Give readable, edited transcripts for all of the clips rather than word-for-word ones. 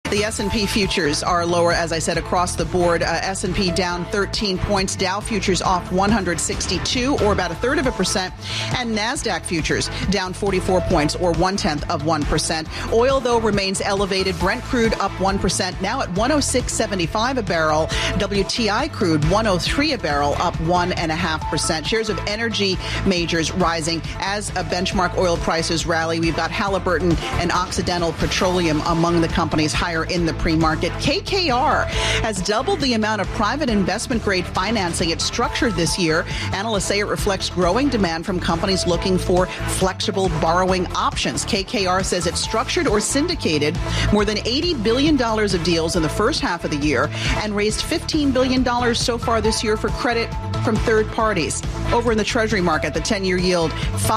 The S&P futures are lower, as I said, across the board. S&P down 13 points. Dow futures off 162, or about 1/3%. And NASDAQ futures down 44 points, or 0.1%. Oil, though, remains elevated. Brent crude up 1%, now at 106.75 a barrel. WTI crude 103 a barrel, up 1.5%. Shares of energy majors rising as benchmark oil prices rally. We've got Halliburton and Occidental Petroleum among the companies higher in the pre-market. KKR has doubled the amount of private investment-grade financing it's structured this year. Analysts say it reflects growing demand from companies looking for flexible borrowing options. KKR says it structured or syndicated more than $80 billion of deals in the first half of the year and raised $15 billion so far this year for credit from third parties. Over in the Treasury market, the 10-year yield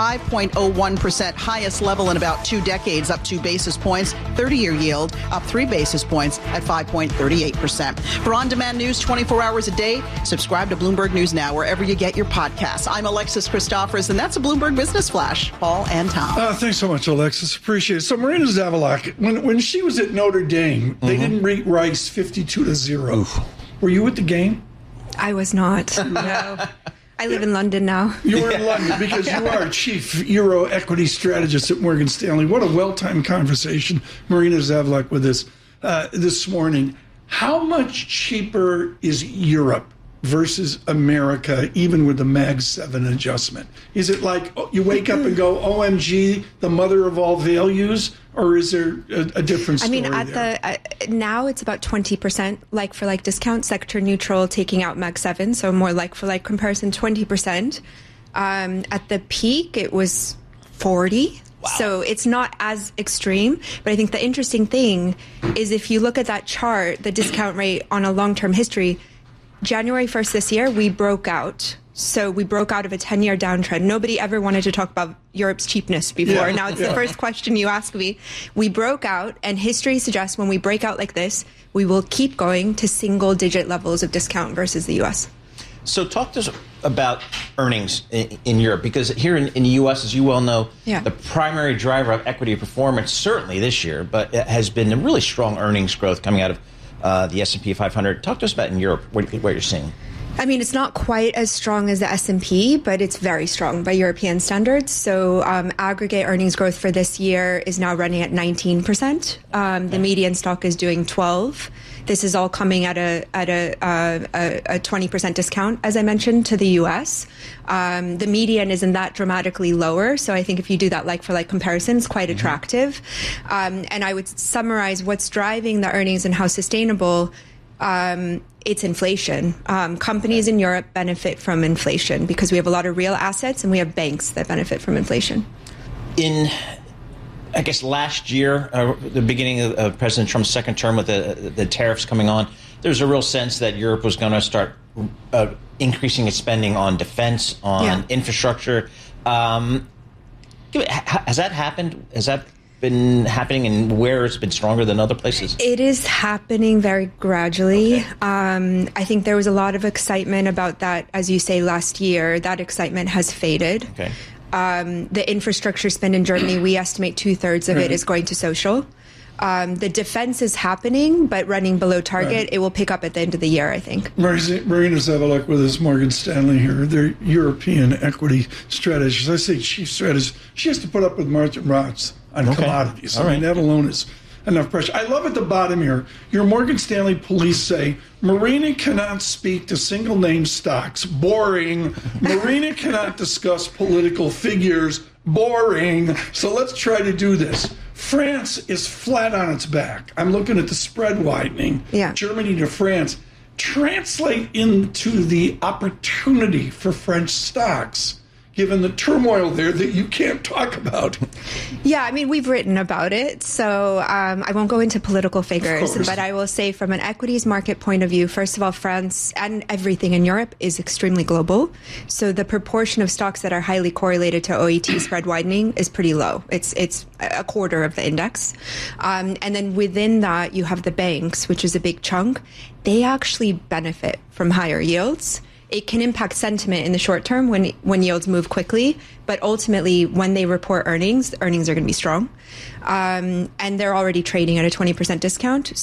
5.01%, highest level in about 2 decades, up 2 basis points. 30-year yield up 3 basis points at 5.38%. For on-demand news 24 hours a day, subscribe to Bloomberg News Now wherever you get your podcasts. I'm Alexis Christophers, and that's a Bloomberg Business Flash. Paul and Tom. Thanks so much, Alexis. Appreciate it. So Marina Zavalak, when she was at Notre Dame, they didn't rate Rice 52-0. Oof. Were you at the game? I was not. No. I live in London now. You're in London because you are Chief Euro Equity Strategist at Morgan Stanley. What a well-timed conversation, Marina Zavalak, with us this morning. How much cheaper is Europe versus America, even with the Mag 7 adjustment? Is it like you wake up and go, OMG, the mother of all values? Or is there a different story? I mean, now it's about 20% like-for-like discount, sector neutral, taking out Mag 7, so more like-for-like comparison, 20%. At the peak, it was 40. Wow. So it's not as extreme. But I think the interesting thing is if you look at that chart, the discount rate on a long-term history, January 1st this year, we broke out. So we broke out of a 10-year downtrend. Nobody ever wanted to talk about Europe's cheapness before. Now it's the first question you ask me. We broke out, and history suggests when we break out like this, we will keep going to single-digit levels of discount versus the U.S. So talk to us about earnings in Europe, because here in the U.S., as you well know, the primary driver of equity performance, certainly this year, but it has been a really strong earnings growth coming out of the S&P 500. Talk to us about in Europe, what you're seeing. I mean, it's not quite as strong as the S&P, but it's very strong by European standards. So aggregate earnings growth for this year is now running at 19%. The median stock is doing 12%. This is all coming at a 20% discount, as I mentioned, to the U.S. The median isn't that dramatically lower. So I think if you do that like-for-like comparison, it's quite attractive. And I would summarize what's driving the earnings and how sustainable it's inflation. Companies in Europe benefit from inflation because we have a lot of real assets and we have banks that benefit from inflation. In, I guess, last year, the beginning of President Trump's second term with the tariffs coming on, there's a real sense that Europe was going to start increasing its spending on defense, on infrastructure. Has that happened? Has that been happening, and where it's been stronger than other places? It is happening very gradually. Okay. I think there was a lot of excitement about that, as you say, last year. That excitement has faded. Okay. The infrastructure spend in Germany, we estimate 2/3 of it is going to social. The defense is happening, but running below target. Right. It will pick up at the end of the year, I think. Marina Zavalak with us, Morgan Stanley here. They're European equity strategists. I say chief strategist. She has to put up with Martin Rotz on commodities. I mean, that alone is enough pressure. I love at the bottom here, your Morgan Stanley police say, Marina cannot speak to single name stocks. Boring. Marina cannot discuss political figures. Boring. So let's try to do this. France is flat on its back. I'm looking at the spread widening. Germany to France. Translate into the opportunity for French stocks, given the turmoil there that you can't talk about. Yeah, I mean, we've written about it, so I won't go into political figures, but I will say from an equities market point of view, first of all, France and everything in Europe is extremely global. So the proportion of stocks that are highly correlated to OET spread widening is pretty low. It's a quarter of the index. And then within that, you have the banks, which is a big chunk. They actually benefit from higher yields. It can impact sentiment in the short term when yields move quickly, but ultimately when they report earnings are going to be strong. And they're already trading at a 20% discount.